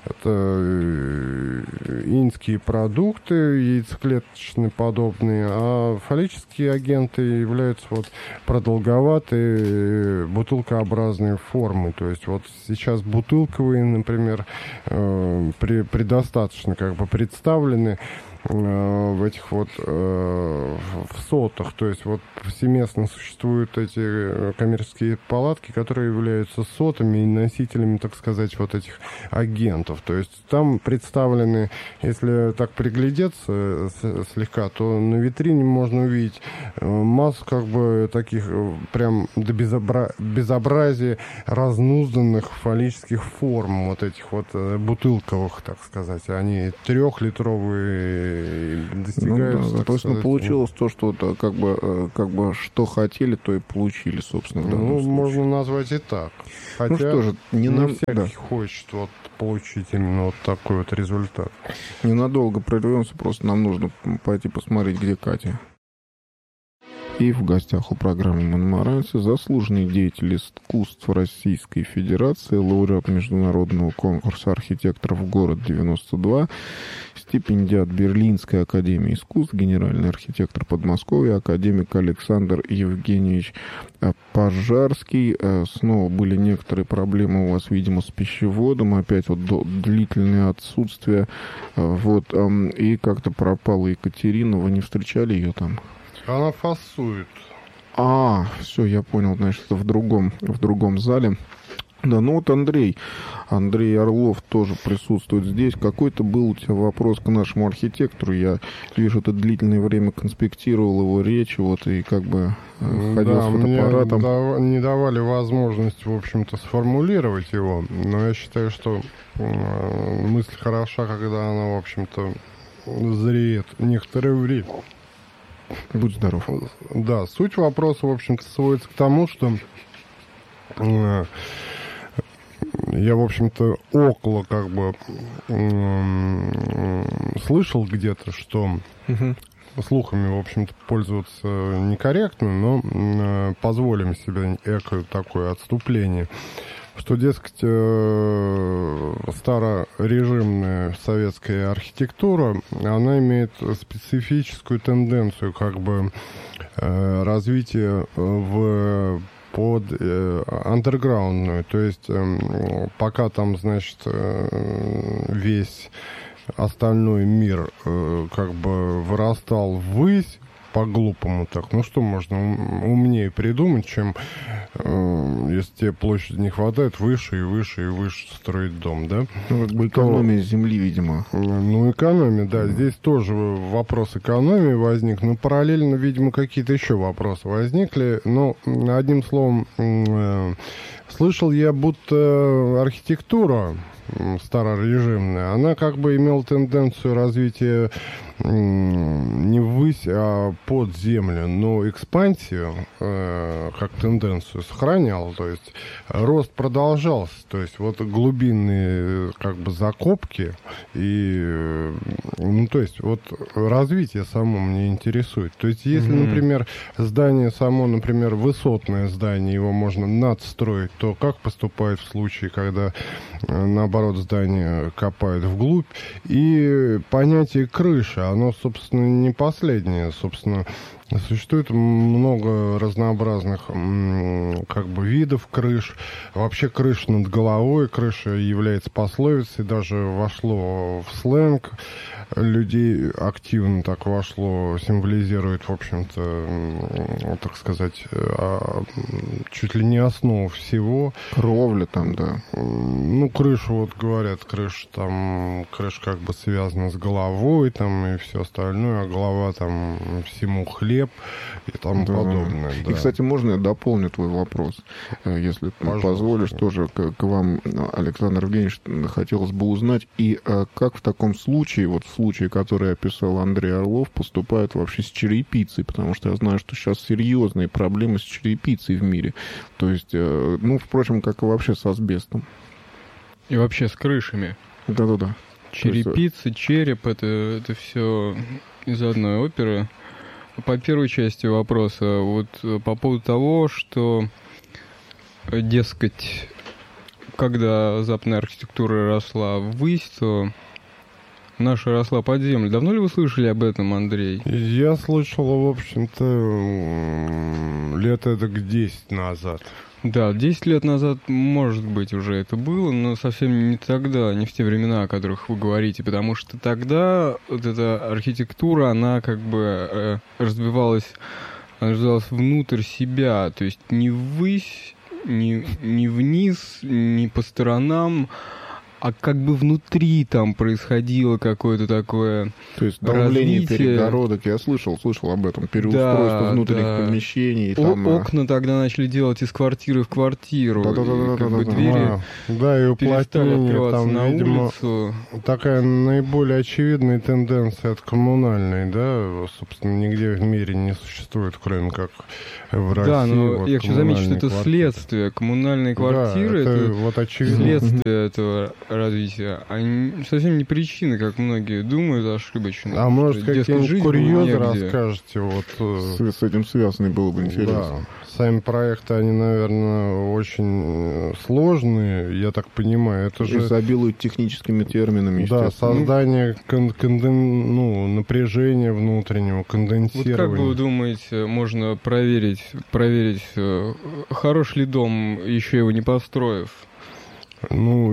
это инские продукты, яйцеклеточные подобные, а фаллические агенты являются вот продолговатые бутылкообразные формы. То есть вот сейчас бутылковые, например, э, при, предостаточно как бы представлены в этих вот э, в сотах, то есть вот повсеместно существуют эти коммерческие палатки, которые являются сотами и носителями, так сказать, вот этих агентов. То есть там представлены, если так приглядеться слегка, то на витрине можно увидеть массу как бы таких прям до безобра... безобразия разнузданных фаллических форм, вот этих вот бутылковых, так сказать. Они трехлитровые достигают. Ну, да, то есть, ну, получилось то, что то, как бы, как бы что хотели, то и получили, собственно. Ну, можно назвать и так. Хотя ну что же, не, не нам... всякий да. хочет вот получить именно вот такой вот результат. Ненадолго прервемся, просто нам нужно пойти посмотреть, где Катя. И в гостях у программы «Монмаранси» заслуженный деятель искусств Российской Федерации, лауреат международного конкурса архитекторов «Город девяносто два», стипендиат Берлинской академии искусств, генеральный архитектор Подмосковья, академик Александр Евгеньевич Пожарский. Снова были некоторые проблемы у вас, видимо, с пищеводом, опять вот длительное отсутствие, вот, и как-то пропала Екатерина, вы не встречали ее там? Она фасует. А, все, я понял, значит, это в другом, в другом зале. Да, ну вот Андрей, Андрей Орлов тоже присутствует здесь. Какой-то был у тебя вопрос к нашему архитектору. Я вижу, ты длительное время конспектировал его речи, вот, и как бы ходил да, с фотоаппаратом. Мне дав... не давали возможность, в общем-то, сформулировать его, но я считаю, что мысль хороша, когда она, в общем-то, зреет некоторое время. Будь здоров. Да, суть вопроса, в общем-то, сводится к тому, что э, я, в общем-то, около, как бы, э, слышал где-то, что угу. слухами, в общем-то, пользоваться некорректно, но э, позволим себе эко такое отступление, что, дескать, старорежимная советская архитектура, она имеет специфическую тенденцию как бы развития в под андерграундную, то есть пока там, значит, весь остальной мир как бы вырастал ввысь, по-глупому так. Ну, что можно умнее придумать, чем э, если тебе площади не хватает, выше и выше и выше строить дом, да? Ну, как бы экономия То, земли, видимо. Ну, экономия, да. Здесь тоже вопрос экономии возник, но параллельно, видимо, какие-то еще вопросы возникли. Но, одним словом, э, слышал я, будто архитектура старорежимная, она как бы имела тенденцию развития не ввысь, а под землю, но экспансию э, как тенденцию сохранял, то есть рост продолжался, то есть вот глубинные как бы закопки и, ну, то есть вот развитие само меня интересует. То есть если, mm-hmm. например, здание само, например, высотное здание, его можно надстроить, то как поступают в случае, когда наоборот здание копают вглубь? И понятие крыши, оно, собственно, не последнее. Собственно, существует много разнообразных как бы видов крыш. Вообще крыша над головой, крыша является пословицей, даже вошло в сленг. Людей активно так вошло, символизирует, в общем-то, так сказать, чуть ли не основу всего. Кровля там, да. Ну, крышу, вот говорят, крыша там, крыша как бы связана с головой там и все остальное, а голова там всему хлеб и тому да. подобное. Да. И, кстати, можно я дополню твой вопрос, если ты позволишь, тоже к, к вам, Александр Евгеньевич, хотелось бы узнать, и как в таком случае, вот случае, который описал Андрей Орлов, поступают вообще с черепицей, потому что я знаю, что сейчас серьезные проблемы с черепицей в мире. То есть, ну, впрочем, как и вообще с асбестом. И вообще с крышами. Да-да-да. Черепица, череп, это, это все из одной оперы. По первой части вопроса, вот по поводу того, что, дескать, когда западная архитектура росла ввысь, то наша росла под землю. Давно ли вы слышали об этом, Андрей? Я слышал, в общем-то, лет эдак десять назад. Да, десять лет назад, может быть, уже это было, но совсем не тогда, не в те времена, о которых вы говорите, потому что тогда вот эта архитектура, она как бы э, развивалась, она развивалась внутрь себя, то есть не ввысь, не, не вниз, не по сторонам, а как бы внутри там происходило какое-то такое То есть давление развитие. перегородок, я слышал, слышал об этом, переустройство Да, внутренних да. помещений. О- Там, а, окна тогда начали делать из квартиры в квартиру. Да-да-да-да-да-да-да. И как бы Да. двери А, да, и перестали уплотнение, открываться там, на видимо, улицу. такая наиболее очевидная тенденция от коммунальной, да, собственно, нигде в мире не существует, кроме как в России. Да, но вот я хочу заметить, что это коммунальные квартиры. следствие. Коммунальные квартиры Да, это, это вот очевидно. следствие этого развития. Они совсем не причины, как многие думают ошибочно. А может, Что, дескать, какие-нибудь жить было курьезы негде. расскажете? Вот, э, с, с этим связанный было бы интересно. да. Сами проекты, они, наверное, очень сложные, я так понимаю. Это же Изобилуют техническими терминами, да, естественно. создание кон- конден- ну, напряжения внутреннего, Вот конденсирования. как бы вы думаете, можно проверить, проверить, э, хорош ли дом, еще его не построив? Ну,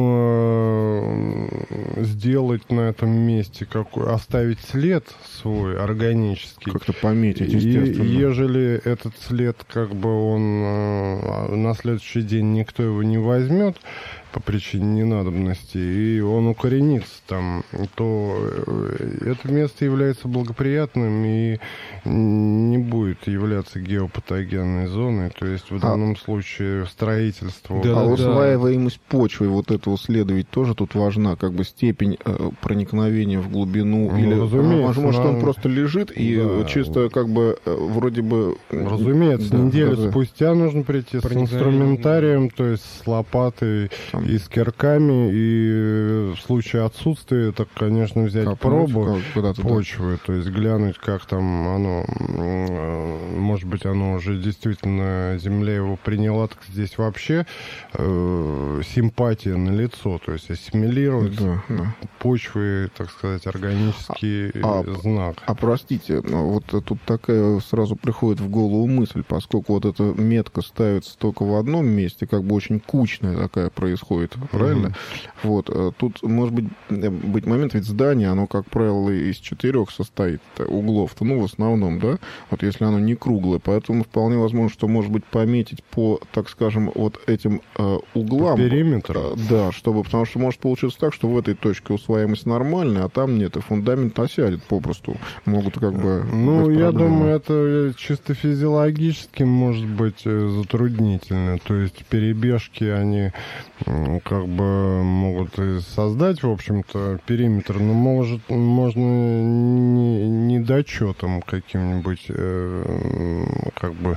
видимо, сделать на этом месте, какой, оставить след свой органический. Как-то пометить, И, естественно. ежели этот след, как бы он э, на следующий день никто его не возьмет по причине ненадобности, и он укоренится там, то э, это место является благоприятным и не будет являться геопатогенной зоной. То есть в А- данном случае строительство... Да, А да, да. усваиваемость почвы, вот этого следа ведь тоже тут важна, как бы степень э, проникновения в глубину. Ну, или, разумеется, может, может, он надо- просто лежит и Да. чисто как бы э, вроде бы... э, Разумеется, да, неделю да, да. спустя нужно прийти с Проникновение, инструментарием, то есть с лопатой Там и с кирками, и в случае отсутствия, так, конечно, взять копнуть пробу как- куда-то, да. почвы, то есть глянуть, как там оно, м, может быть, оно уже действительно, земля его приняла, так здесь вообще э, симпатия на лицо, то есть ассимилировать Да, да. почвы, так сказать, органический А- знак. А простите, но вот тут такая сразу приходит в голову мысль, поскольку вот эта метка ставится только в одном месте, как бы очень кучная такая происходит, правильно? Вот, э, тут может быть, э, быть момент, ведь здание, оно, как правило, из четырех состоит э, углов-то, ну, в основном, да, вот если оно не круглое, поэтому вполне возможно, что, может быть, пометить по, так скажем, вот этим э, углам. По периметру? Э, да, чтобы, потому что может получиться так, что в этой точке усвояемость нормальная, а там нет, и фундамент осядет попросту. Могут как бы... Ну, быть я проблемы. думаю, это чисто физиологически может быть э, затруднительно. То есть перебежки, они м, как бы могут и создать, в общем-то, периметр, но может, можно не, недочетом каким-нибудь э, как бы...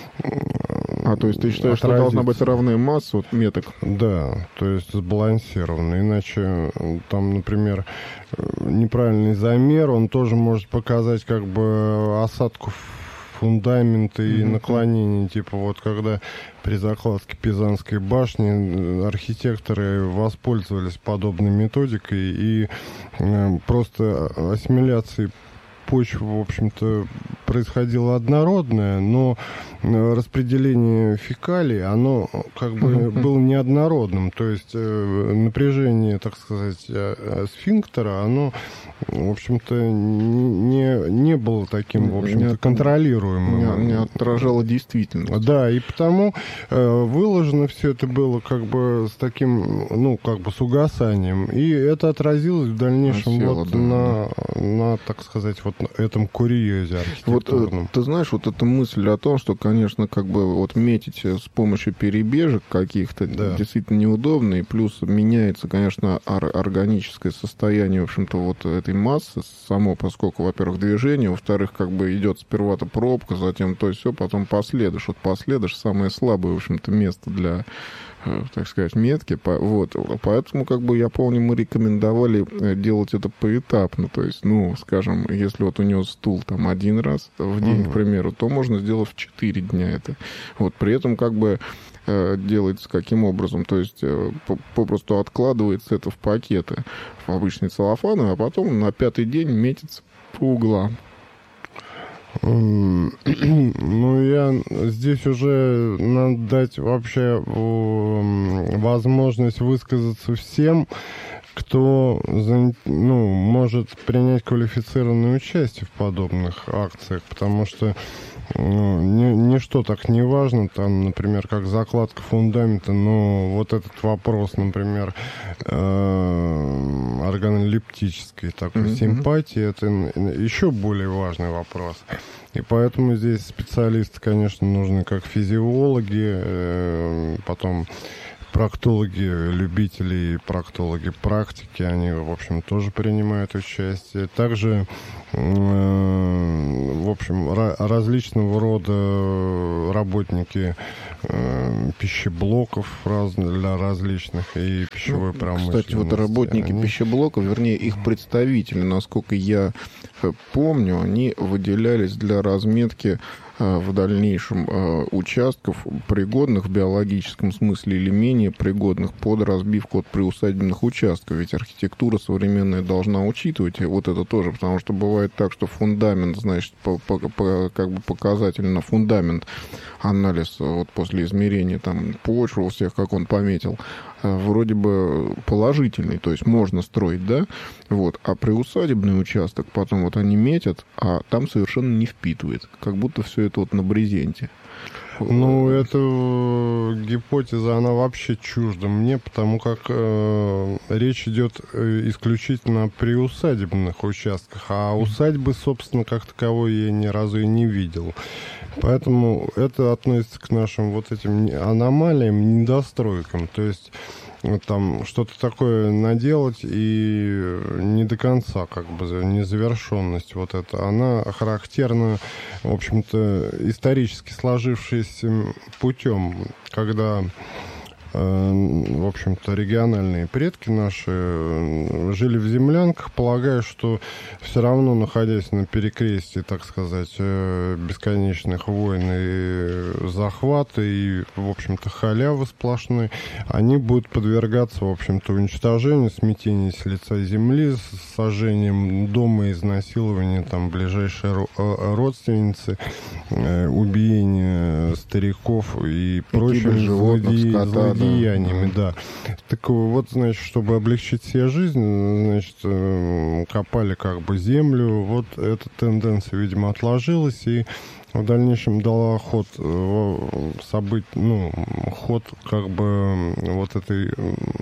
А, то есть ты считаешь, что должна быть равная масса вот, меток? Да, то есть сбалансированно. Иначе там, например, неправильный замер, он тоже может показать как бы осадку фундамента и Мгм. наклонение. Типа вот когда при закладке Пизанской башни архитекторы воспользовались подобной методикой и э, просто ассимиляцией почва, в общем-то, происходило однородное, но распределение фекалий, оно как бы было неоднородным. То есть э, напряжение, так сказать, э, сфинктера, оно, в общем-то, не, не было таким, в общем-то, Не- контролируемым. Не, не отражало действительность. Да, и потому э, выложено все это было как бы с таким, ну, как бы с угасанием. И это отразилось в дальнейшем Осело, вот да, на, на, так сказать, вот этом курьезе архитектурном. Вот, ты знаешь, вот эта мысль о том, что, конечно, как бы вот метить с помощью перебежек каких-то да. действительно неудобно, и плюс меняется, конечно, ор- органическое состояние, в общем-то, вот этой массы само, поскольку, во-первых, движение, во-вторых, как бы идет сперва-то пробка, затем то и все, потом последуешь. Вот последуешь самое слабое, в общем-то, место для, так сказать, метки. Вот. Поэтому, как бы, я помню, мы рекомендовали делать это поэтапно. То есть, ну, скажем, если вот у него стул там один раз в день, mm-hmm. к примеру, то можно сделать в четыре дня это. Вот. При этом, как бы, делается каким образом? То есть, попросту откладывается это в пакеты, в обычные целлофаны, а потом на пятый день метится по углам. Ну, я здесь уже надо дать вообще возможность высказаться всем, кто, ну, может принять квалифицированное участие в подобных акциях, потому что ну, ничто так не важно, там, например, как закладка фундамента, но вот этот вопрос, например, э, органолептической такой mm-hmm. симпатии, это еще более важный вопрос. И поэтому здесь специалисты, конечно, нужны как физиологи, э, потом проктологи, любители, проктологи практики, они, в общем, тоже принимают участие. Также, э, в общем, ra- различного рода работники э, пищеблоков раз- для различных и пищевой промышленности. Кстати, вот работники они... пищеблоков, вернее, их представители, насколько я помню, они выделялись для разметки в дальнейшем э, участков, пригодных в биологическом смысле или менее пригодных под разбивку от приусадебных участков. Ведь архитектура современная должна учитывать вот это тоже, потому что бывает так, что фундамент, значит, по, по, по, как бы показательно фундамент, анализ вот после измерения там почвы у всех, как он пометил, вроде бы положительный, то есть можно строить, да, вот, а приусадебный участок потом вот они метят, а там совершенно не впитывает, как будто все это вот на брезенте. Ну, эта гипотеза, она вообще чужда мне, потому как э, речь идет исключительно о приусадебных участках, а усадьбы, собственно, как таковой я ни разу и не видел. Поэтому это относится к нашим вот этим аномалиям, недостройкам. То есть там что-то такое наделать и не до конца, как бы, незавершенность вот эта, она характерна, в общем-то, исторически сложившимся путем, когда, в общем-то, региональные предки наши жили в землянках, полагая, что все равно, находясь на перекрестии, так сказать, бесконечных войн и захвата, и, в общем-то, халявы сплошной, они будут подвергаться, в общем-то, уничтожению, смятению с лица земли, сожжением дома, изнасилованию там ближайшей родственницы, убиение стариков и прочими злодеяниями. Деяниями, да. Так вот, значит, чтобы облегчить себе жизнь, значит, копали как бы землю. Вот эта тенденция, видимо, отложилась и в дальнейшем дала ход событий, ну, ход как бы вот этой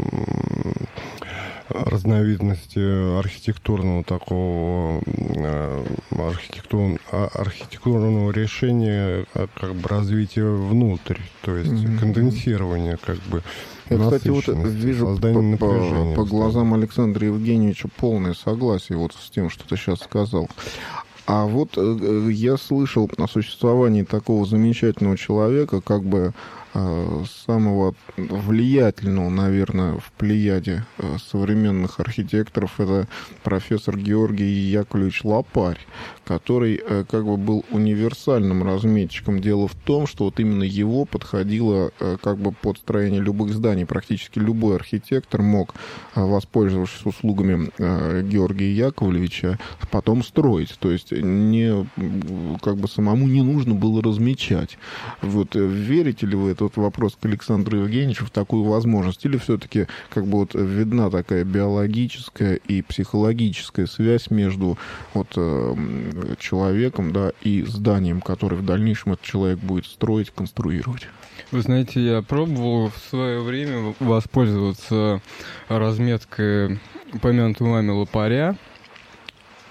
разновидности архитектурного такого архитектур, архитектурного решения как бы развития внутрь, то есть mm-hmm. конденсирование как бы. Я, кстати, вот вижу по, по, по глазам Александра Евгеньевича полное согласие вот с тем, что ты сейчас сказал. А вот э, я слышал о существовании такого замечательного человека, как бы э, самого влиятельного, наверное, в плеяде э, современных архитекторов, это профессор Георгий Яковлевич Лопарь, который э, как бы был универсальным разметчиком. Дело в том, что вот именно его подходило э, как бы под строение любых зданий. Практически любой архитектор мог, э, воспользовавшись услугами э, Георгия Яковлевича, потом строить. То есть не, как бы самому не нужно было размечать. Вот верите ли вы, этот вопрос к Александру Евгеньевичу, в такую возможность? Или все-таки как бы вот видна такая биологическая и психологическая связь между вот человеком, да, и зданием, которое в дальнейшем этот человек будет строить, конструировать? Вы знаете, я пробовал в свое время воспользоваться разметкой упомянутого вами Лопаря.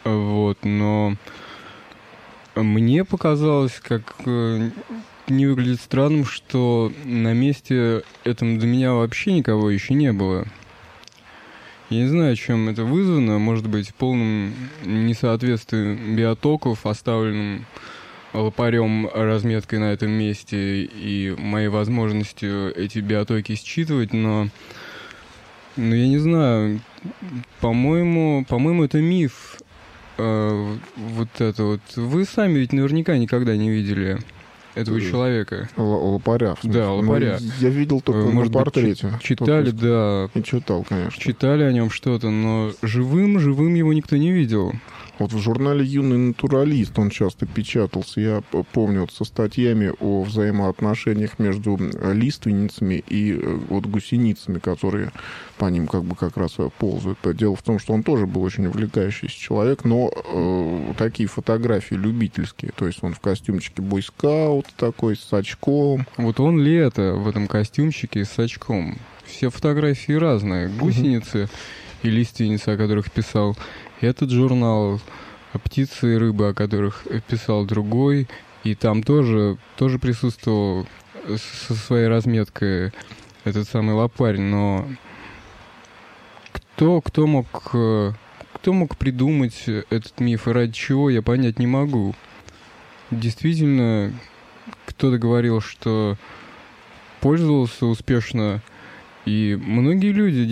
Вот, но мне показалось, как не выглядит странным, что на месте этом до меня вообще никого еще не было. Я не знаю, чем это вызвано. Может быть, полным несоответствием биотоков, оставленным лопарем разметкой на этом месте и моей возможностью эти биотоки считывать, но, но я не знаю, по-моему, по-моему, это миф. Э, вот это вот. Вы сами ведь наверняка никогда не видели этого человека. Л- лопаря. Да, лопаря. Ну, я видел только Вы, на может быть, портрете. читали, да. И читал, конечно. Читали о нем что-то, но живым, живым его никто не видел. Вот в журнале «Юный натуралист» он часто печатался. Я помню вот со статьями о взаимоотношениях между лиственницами и вот гусеницами, которые по ним как бы как раз ползают. Дело в том, что он тоже был очень увлекающийся человек, но э, такие фотографии любительские. То есть он в костюмчике бойскаут такой, с очком. Вот он ли это в этом костюмчике с очком? Все фотографии разные. Гусеницы и лиственницы, о которых писал этот журнал, птицы и рыбы, о которых писал другой, и там тоже, тоже присутствовал со своей разметкой этот самый лопарь, но кто, кто мог, кто мог придумать этот миф и ради чего, я понять не могу. Действительно, кто-то говорил, что пользовался успешно, и многие люди